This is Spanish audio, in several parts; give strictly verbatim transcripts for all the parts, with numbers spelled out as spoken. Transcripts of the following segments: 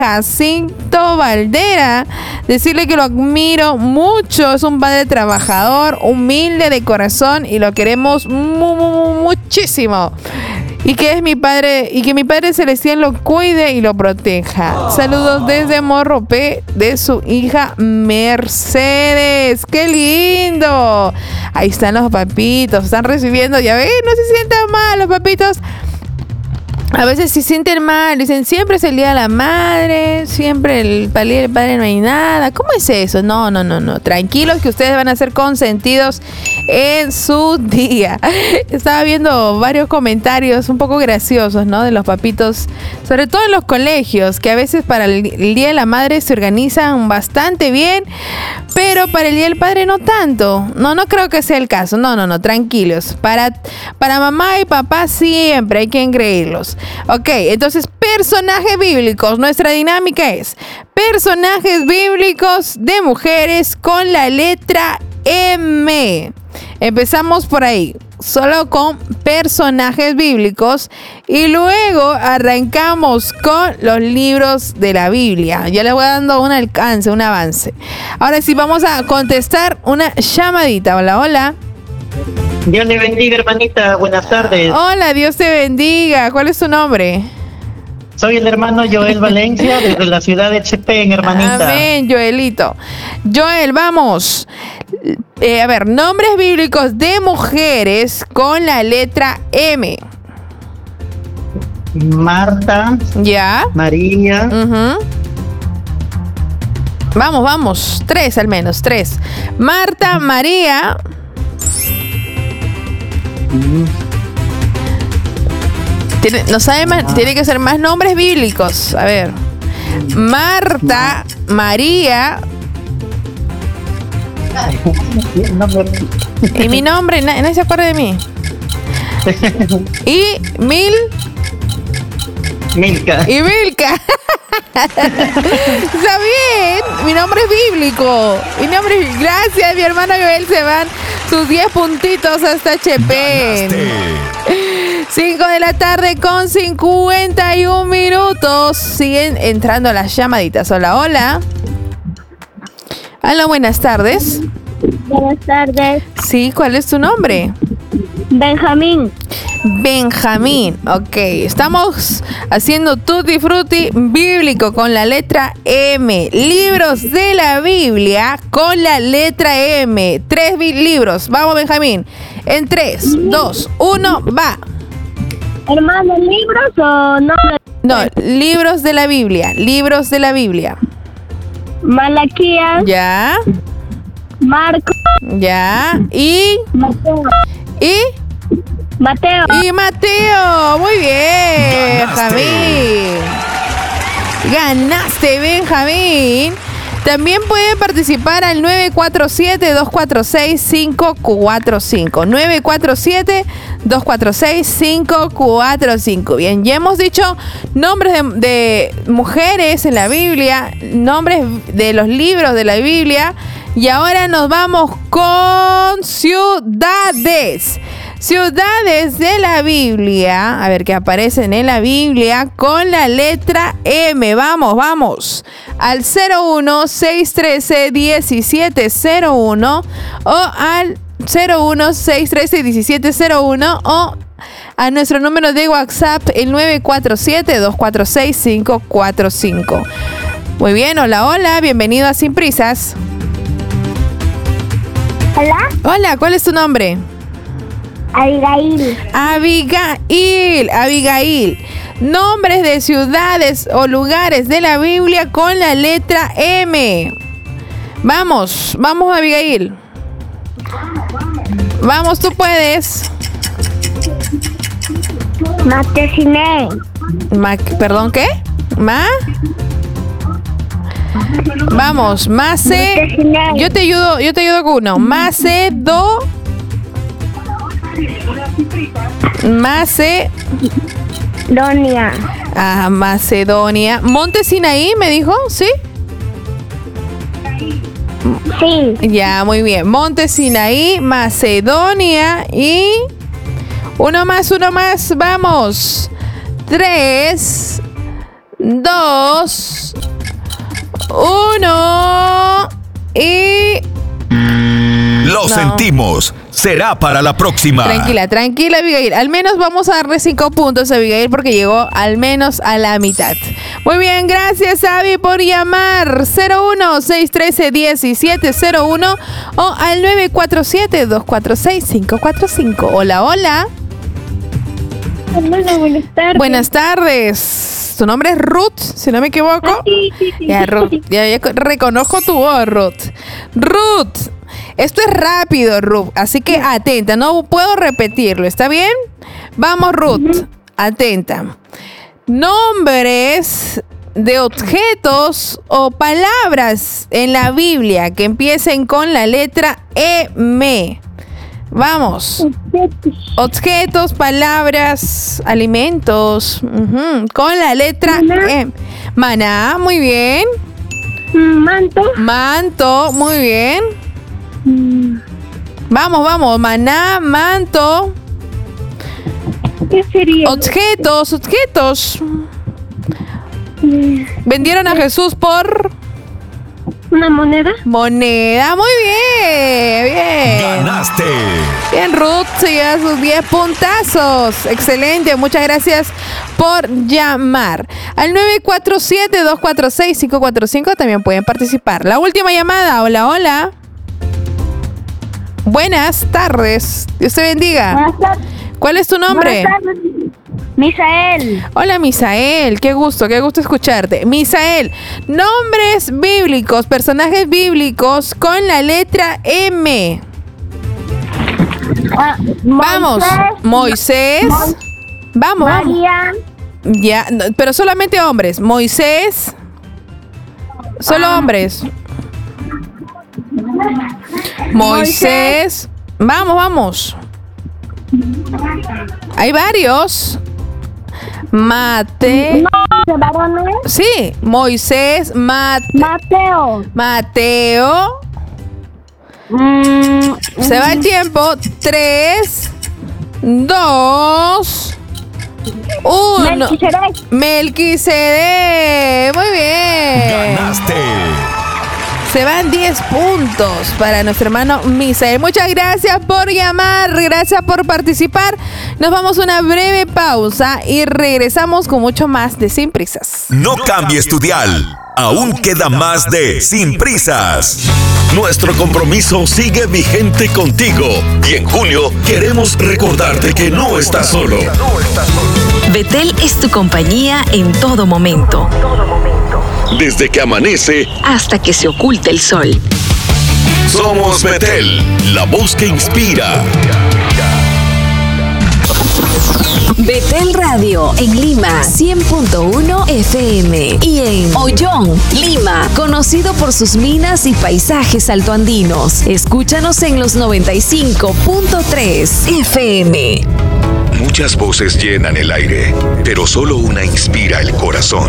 Jacinto Valdera, decirle que lo admiro mucho, es un padre trabajador, humilde de corazón y lo queremos mu mu muchísimo. Y que es mi padre, y que mi Padre Celestial lo cuide y lo proteja. Saludos desde Morropé de su hija Mercedes. ¡Qué lindo! Ahí están los papitos, están recibiendo, ya ven, no se sientan mal los papitos. A veces se sienten mal, dicen siempre es el día de la madre, siempre el día del padre no hay nada. ¿Cómo es eso? No, no, no, no. Tranquilos que ustedes van a ser consentidos en su día. Estaba viendo varios comentarios un poco graciosos, ¿no? De los papitos, sobre todo en los colegios, que a veces para el, el día de la madre se organizan bastante bien, pero para el día del padre no tanto. No, no creo que sea el caso. No, no, no, tranquilos. Para, para mamá y papá siempre hay que engreírlos. Ok, entonces personajes bíblicos. Nuestra dinámica es personajes bíblicos de mujeres con la letra M. Empezamos por ahí, solo con personajes bíblicos y luego arrancamos con los libros de la Biblia. Ya les voy dando un alcance, un avance. Ahora sí, vamos a contestar una llamadita. Hola, hola. Dios le bendiga, hermanita. Buenas tardes. Hola, Dios te bendiga. ¿Cuál es tu nombre? Soy el hermano Joel Valencia, desde la ciudad de Chepén, hermanita. Amén, Joelito. Joel, vamos. Eh, a ver, nombres bíblicos de mujeres con la letra M. Marta. Ya. María. Uh-huh. Vamos, vamos. Tres al menos, tres. Marta, María. Tiene, no sabe más, tiene que ser más nombres bíblicos. A ver. Marta, María. Y mi nombre, nadie, nadie se acuerda de mí. Y Mil. Milka. Y Milka. Está bien. Mi nombre es bíblico. Mi nombre es... Gracias, mi hermano Joel. Se van sus diez puntitos hasta Chepén. cinco de la tarde con cincuenta y un minutos. Siguen entrando las llamaditas. Hola, hola. Hola, buenas tardes. Buenas tardes. Sí, ¿cuál es tu nombre? Benjamín. Benjamín, ok. Estamos haciendo Tutti Frutti bíblico con la letra M. Libros de la Biblia con la letra M. Tres libros. Vamos, Benjamín. En tres, dos, uno, va. Hermano, ¿libros o no? No, libros de la Biblia. Libros de la Biblia. Malaquías. Ya. Marcos. Ya. Y. Mateo. Y. Mateo. Y Mateo. Muy bien, Benjamín. Ganaste, Benjamín. También pueden participar al nueve cuatro siete, dos cuatro seis, cinco cuatro cinco. nueve cuatro siete, dos cuatro seis, cinco cuatro cinco. Bien, ya hemos dicho nombres de, de mujeres en la Biblia, nombres de los libros de la Biblia. Y ahora nos vamos con ciudades. Ciudades de la Biblia. A ver, que aparecen en la Biblia con la letra M. Vamos, vamos. Al cero uno, seis uno tres, uno siete cero uno o al cero uno, seis uno tres, uno siete cero uno o a nuestro número de WhatsApp el nueve cuatro siete, dos cuatro seis, cinco cuatro cinco. Muy bien, hola, hola. Bienvenido a Sin Prisas. Hola. Hola, ¿cuál es tu nombre? Abigail. Abigail, Abigail. Nombres de ciudades o lugares de la Biblia con la letra M. Vamos, vamos, Abigail. Vamos, tú puedes. Mateciné. Ma, ¿Perdón, qué? ¿Ma? Vamos, Mace. Yo te ayudo, yo te ayudo con uno. Macedo. Mace. Donia. Ah, Macedonia. Monte Sinaí, me dijo, ¿sí? Sí. Ya, muy bien. Monte Sinaí, Macedonia y uno más, uno más. Vamos. Tres, dos, uno y... Lo No. sentimos. Será para la próxima. Tranquila, tranquila, Abigail. Al menos vamos a darle cinco puntos a Abigail porque llegó al menos a la mitad. Muy bien, gracias, Abby, por llamar. cero uno, seis uno tres, uno siete cero uno o al nueve cuatro siete, dos cuatro seis, cinco cuatro cinco. Hola, hola. Hola, buenas tardes. Buenas tardes. Tu nombre es Ruth, si no me equivoco. Ah, sí, sí, sí, Ya, sí, Ruth, sí. ya, ya reconozco tu voz, Ruth. Ruth, esto es rápido, Ruth, así que atenta, no puedo repetirlo, ¿está bien? Vamos, Ruth, atenta. Nombres de objetos o palabras en la Biblia que empiecen con la letra M. Vamos. Objetos, palabras, alimentos, ujú, con la letra Maná. M. Maná, muy bien. Manto. Manto, muy bien. Mm, Vamos, vamos. Maná, manto. ¿Qué sería? Objetos, objetos. Mm, Vendieron a Jesús por ¿Una moneda? moneda. Muy bien, bien. Ganaste. Bien, Ruth, se lleva sus diez puntazos. Excelente, muchas gracias por llamar. Al nueve cuatro siete, dos cuatro seis, cinco cuatro cinco también pueden participar. La última llamada, hola, hola. Buenas tardes, Dios te bendiga. Buenas tardes. ¿Cuál es tu nombre? Buenas tardes. Misael. Hola, Misael, qué gusto, qué gusto escucharte. Misael, nombres bíblicos, personajes bíblicos con la letra M. Ah, Vamos, Moisés. Mo- Vamos, vamos. María. Ya, no, pero solamente hombres. Moisés. Solo Ah. hombres. Moisés. Vamos, vamos. Hay varios. Mate. No, de varones. Sí, Moisés, Mate, Mateo. Mateo. Mm, Se va el tiempo. Tres, dos, uno. Melquisedec. Melquisedec. Muy bien. Ganaste. Se van diez puntos para nuestro hermano Misael. Muchas gracias por llamar, gracias por participar. Nos vamos a una breve pausa y regresamos con mucho más de Sin Prisas. No cambies tu dial. Aún queda más de Sin Prisas. Nuestro compromiso sigue vigente contigo. Y en junio queremos recordarte que no estás solo. Betel es tu compañía en todo momento, Desde que amanece, hasta que se oculta el sol. somos Betel, la voz que inspira. Betel Radio en Lima, cien punto uno F M, y en Ollón, Lima, conocido por sus minas y paisajes altoandinos. Escúchanos en los noventa y cinco punto tres F M. Muchas voces llenan el aire, pero solo una inspira el corazón.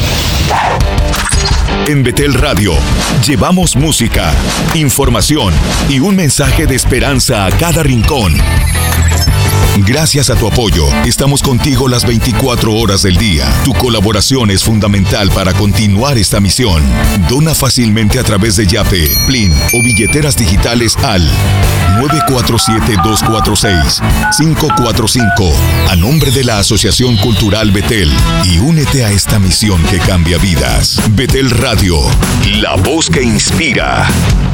En Betel Radio llevamos música, información y un mensaje de esperanza a cada rincón. Gracias a tu apoyo, estamos contigo las veinticuatro horas del día. Tu colaboración es fundamental para continuar esta misión. Dona fácilmente a través de Yape, Plin o billeteras digitales al nueve cuatro siete, dos cuatro seis, cinco cuatro cinco a nombre de la Asociación Cultural Betel y únete a esta misión que cambia vidas. Betel Radio, la voz que inspira.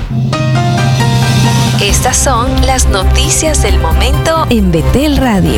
Estas son las noticias del momento en Betel Radio.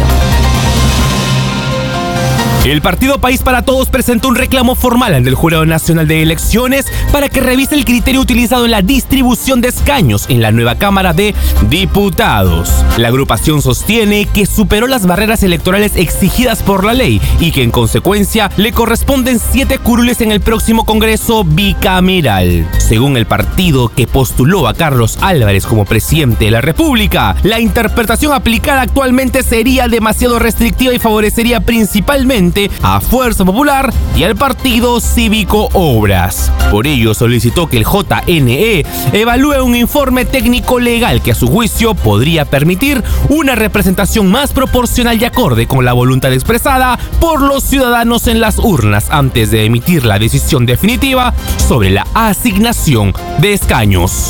El partido País para Todos presentó un reclamo formal ante el Jurado Nacional de Elecciones para que revise el criterio utilizado en la distribución de escaños en la nueva Cámara de Diputados. La agrupación sostiene que superó las barreras electorales exigidas por la ley y que en consecuencia le corresponden siete curules en el próximo Congreso bicameral. Según el partido que postuló a Carlos Álvarez como presidente de la República, la interpretación aplicada actualmente sería demasiado restrictiva y favorecería principalmente a Fuerza Popular y al Partido Cívico Obras. Por ello solicitó que el J N E evalúe un informe técnico legal que a su juicio podría permitir una representación más proporcional y acorde con la voluntad expresada por los ciudadanos en las urnas antes de emitir la decisión definitiva sobre la asignación de escaños.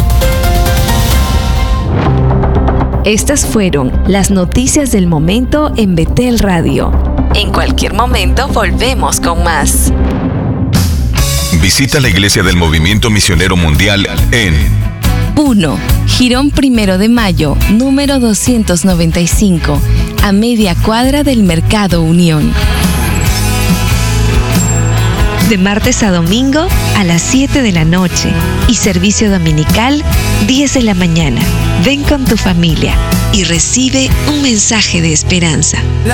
Estas fueron las noticias del momento en Betel Radio. En cualquier momento volvemos con más. Visita la Iglesia del Movimiento Misionero Mundial en uno. Jirón Primero de Mayo, número doscientos noventa y cinco, a media cuadra del Mercado Unión. De martes a domingo a las siete de la noche y servicio dominical diez de la mañana. Ven con tu familia y recibe un mensaje de esperanza.